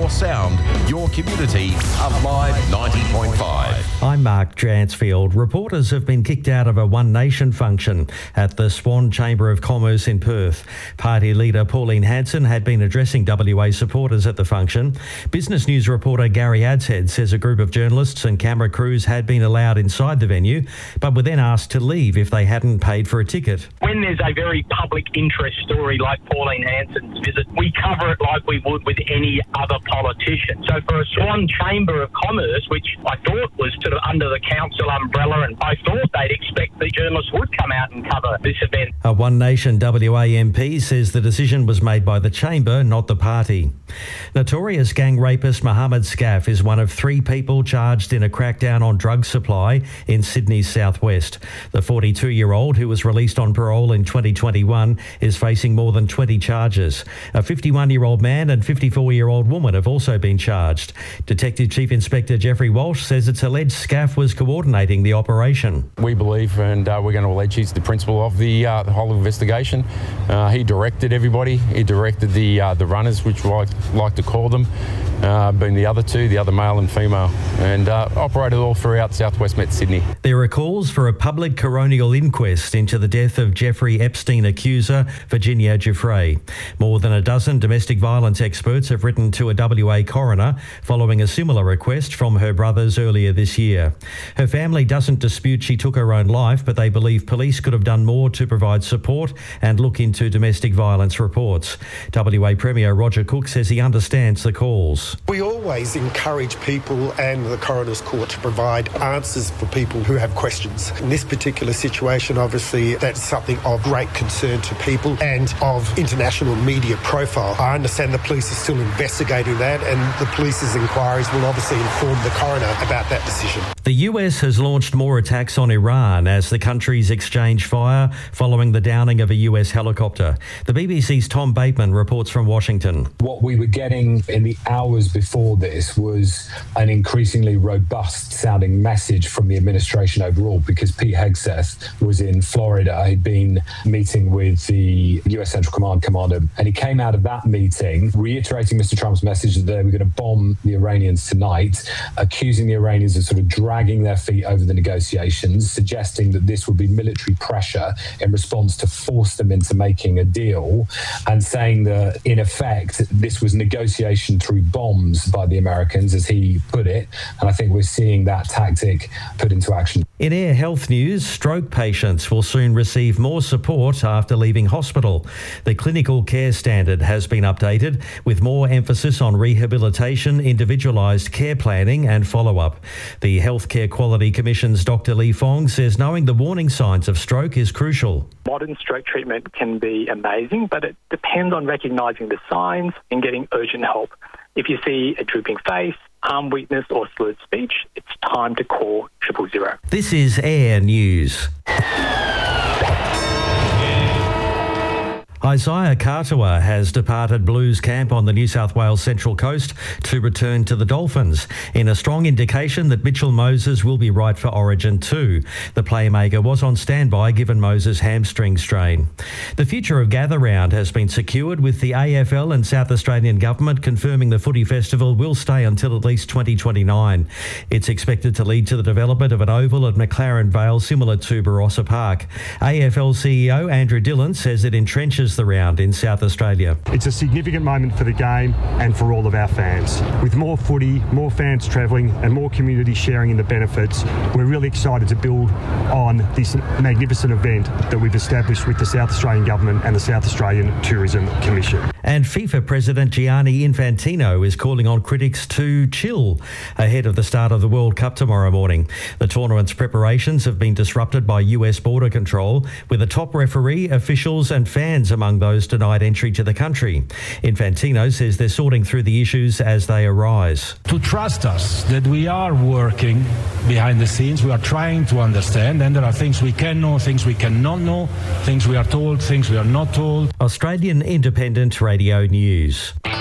your sound, your community, Alive 90.5. I'm Mark Jansfield. Reporters have been kicked out of a One Nation function at the Swan Chamber of Commerce in Perth. Party leader Pauline Hanson had been addressing WA supporters at the function. Business News reporter Gary Adshead says a group of journalists and camera crews had been allowed inside the venue, but were then asked to leave if they hadn't paid for a ticket. When there's a very public interest story like Pauline Hanson's visit, we cover it like we would with any other politician. So for a Swan Chamber of Commerce, which I thought was sort of under the council umbrella, and I thought they'd expect the journalists would come out and cover this event. A One Nation WA MP says the decision was made by the Chamber, not the party. Notorious gang rapist Mohammed Scaff is one of 3 people charged in a crackdown on drug supply in Sydney's southwest. The 42-year-old, who was released on parole in 2021, is facing more than 20 charges. A 51-year-old man and 54-year-old woman have also been charged. Detective Chief Inspector Jeffrey Walsh says it's alleged Scaff was coordinating the operation. We believe, and we're going to allege he's the principal of the whole investigation. He directed everybody. He directed the runners, which we like to call them, being the other 2, the other male and female, and operated all throughout Southwest Met Sydney. There are calls for a public coronial inquest into the death of Jeffrey Epstein accuser Virginia Giuffre. More than a dozen domestic violence experts have written to a WA coroner following a similar request from her brothers earlier this year. Her family doesn't dispute she took her own life, but they believe police could have done more to provide support and look into domestic violence reports. WA Premier Roger Cook says he understands the calls. We always encourage people and the Coroner's Court to provide answers for people who have questions. In this particular situation, obviously, that's something of great concern to people and of international media profile. I understand the police are still investigating that, and the police's inquiries will obviously inform the coroner about that decision. The US has launched more attacks on Iran as the countries exchange fire following the downing of a US helicopter. The BBC's Tom Bateman reports from Washington. What we were getting in the hours before this was an increasingly robust sounding message from the administration overall, because Pete Hegseth was in Florida. He'd been meeting with the US Central Command commander, and he came out of that meeting reiterating Mr. Trump's message that they were going to bomb the Iranians tonight, accusing the Iranians of sort of dragging their feet over the negotiations, suggesting that this would be military pressure in response to force them into making a deal, and saying that, in effect, this was negotiation through bombs by the Americans, as he put it. And I think we're seeing that tactic put into action. In Air Health news, stroke patients will soon receive more support after leaving hospital. The clinical care standard has been updated with more emphasis on rehabilitation, individualised care planning and follow-up. The Healthcare Quality Commission's Dr. Lee Fong says knowing the warning signs of stroke is crucial. Modern stroke treatment can be amazing, but it depends on recognising the signs and getting urgent help. If you see a drooping face, arm weakness or slurred speech, it's time to call 000. This is Air News. Isaiah Katoa has departed Blues camp on the New South Wales Central Coast to return to the Dolphins, in a strong indication that Mitchell Moses will be right for Origin 2. The playmaker was on standby given Moses' hamstring strain. The future of Gather Round has been secured, with the AFL and South Australian Government confirming the footy festival will stay until at least 2029. It's expected to lead to the development of an oval at McLaren Vale similar to Barossa Park. AFL CEO Andrew Dillon says it entrenches the round in South Australia. It's a significant moment for the game and for all of our fans. With more footy, more fans travelling and more community sharing in the benefits, we're really excited to build on this magnificent event that we've established with the South Australian Government and the South Australian Tourism Commission. And FIFA President Gianni Infantino is calling on critics to chill ahead of the start of the World Cup tomorrow morning. The tournament's preparations have been disrupted by US border control, with a top referee, officials and fans among those denied entry to the country. Infantino says they're sorting through the issues as they arise. To trust us that we are working behind the scenes, we are trying to understand, and there are things we can know, things we cannot know, things we are told, things we are not told. Australian Independent Radio News.